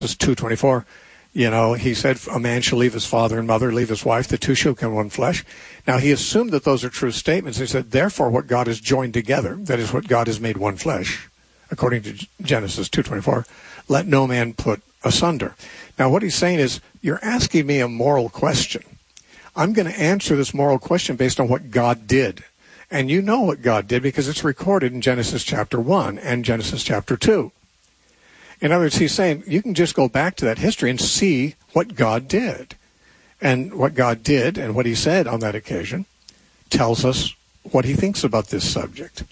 2:24, he said, a man shall leave his father and mother, leave his wife, the two shall become one flesh. Now, he assumed that those are true statements. He said, therefore, what God has joined together, that is what God has made one flesh, according to Genesis 2:24, let no man put asunder. Now, what he's saying is, you're asking me a moral question. I'm going to answer this moral question based on what God did. And you know what God did because it's recorded in Genesis chapter 1 and Genesis chapter 2. In other words, he's saying you can just go back to that history and see what God did. And what God did and what he said on that occasion tells us what he thinks about this subject.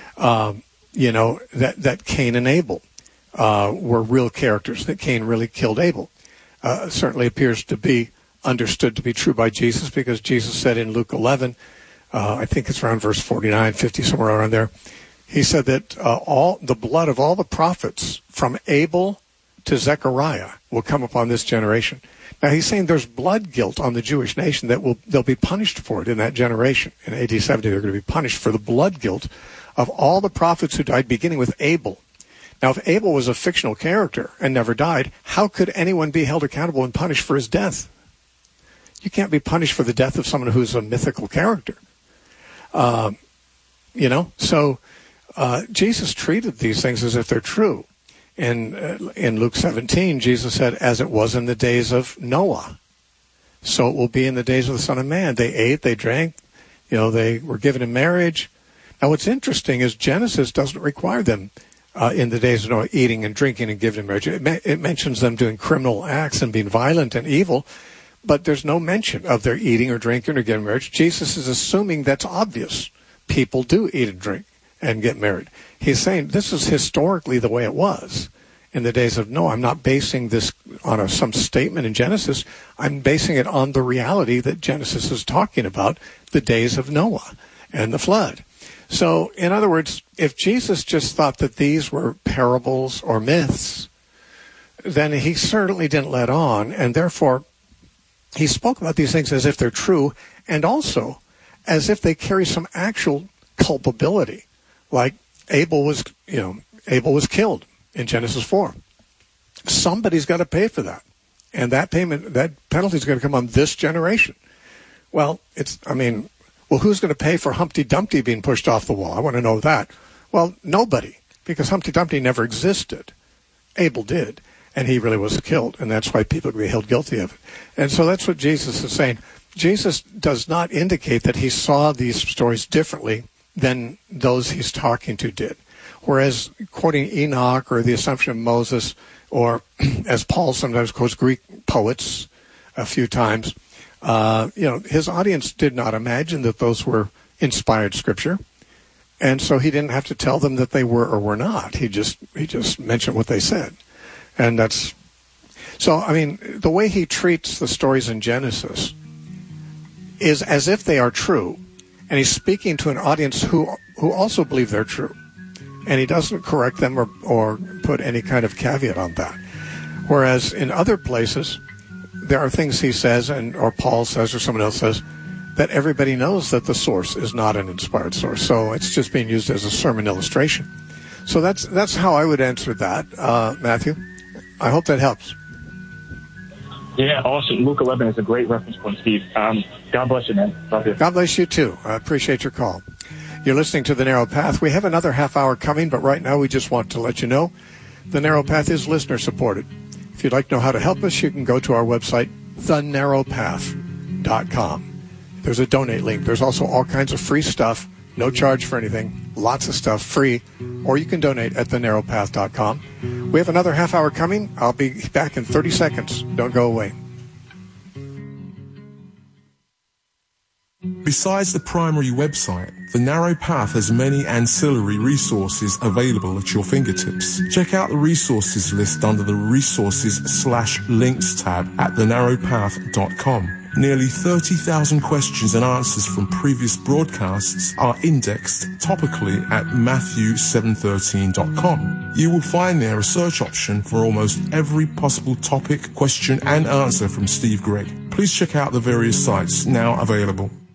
That Cain and Abel were real characters, that Cain really killed Abel. Certainly appears to be understood to be true by Jesus, because Jesus said in Luke 11, I think it's around verse 49, 50, somewhere around there, he said that all the blood of all the prophets from Abel to Zechariah will come upon this generation. Now he's saying there's blood guilt on the Jewish nation that they'll be punished for it in that generation. In AD 70, they're going to be punished for the blood guilt of all the prophets who died, beginning with Abel. Now, if Abel was a fictional character and never died, how could anyone be held accountable and punished for his death? You can't be punished for the death of someone who's a mythical character. So Jesus treated these things as if they're true. In Luke 17, Jesus said, as it was in the days of Noah, so it will be in the days of the Son of Man. They ate, they drank, they were given in marriage. Now, what's interesting is Genesis doesn't require them in the days of Noah eating and drinking and giving in marriage. It mentions them doing criminal acts and being violent and evil, but there's no mention of their eating or drinking or getting married. Jesus is assuming that's obvious. People do eat and drink and get married. He's saying this is historically the way it was in the days of Noah. I'm not basing this on some statement in Genesis. I'm basing it on the reality that Genesis is talking about, the days of Noah and the flood. So, in other words, if Jesus just thought that these were parables or myths, then he certainly didn't let on, and therefore he spoke about these things as if they're true, and also as if they carry some actual culpability. Like Abel was killed in Genesis 4. Somebody's got to pay for that. And that penalty is going to come on this generation. Well, who's going to pay for Humpty Dumpty being pushed off the wall? I want to know that. Well, nobody, because Humpty Dumpty never existed. Abel did, and he really was killed, and that's why people can be held guilty of it. And so that's what Jesus is saying. Jesus does not indicate that he saw these stories differently than those he's talking to did. Whereas quoting Enoch or the Assumption of Moses, or as Paul sometimes quotes Greek poets a few times, his audience did not imagine that those were inspired scripture. And so he didn't have to tell them that they were or were not. He just mentioned what they said. And the way he treats the stories in Genesis is as if they are true. And he's speaking to an audience who also believe they're true. And he doesn't correct them or put any kind of caveat on that. Whereas in other places, there are things he says, or Paul says, or someone else says, that everybody knows that the source is not an inspired source. So it's just being used as a sermon illustration. So that's how I would answer that, Matthew. I hope that helps. Yeah, awesome. Luke 11 is a great reference point, Steve. God bless you, man. Love you. God bless you, too. I appreciate your call. You're listening to The Narrow Path. We have another half hour coming, but right now we just want to let you know The Narrow Path is listener-supported. If you'd like to know how to help us, you can go to our website, thenarrowpath.com. There's a donate link. There's also all kinds of free stuff, no charge for anything, lots of stuff free, or you can donate at thenarrowpath.com. We have another half hour coming. I'll be back in 30 seconds. Don't go away. Besides the primary website, The Narrow Path has many ancillary resources available at your fingertips. Check out the resources list under the Resources/Links tab at thenarrowpath.com. Nearly 30,000 questions and answers from previous broadcasts are indexed topically at Matthew713.com. You will find there a search option for almost every possible topic, question, and answer from Steve Gregg. Please check out the various sites now available.